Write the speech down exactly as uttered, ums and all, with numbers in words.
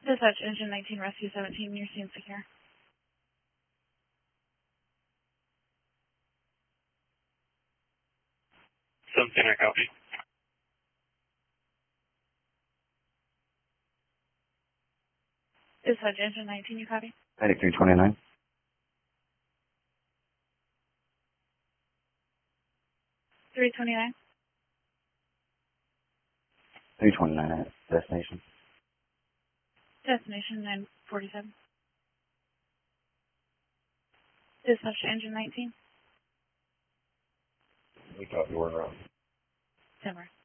Dispatch Engine nineteen, Rescue seventeen, you're scene secure. seventeen, I copy. Dispatch Engine nineteen, you copy? ninety-three twenty-nine. three twenty-nine. three twenty-nine at destination. Destination nine forty-seven. Dispatch Engine nineteen. We copy, we're around. Timber.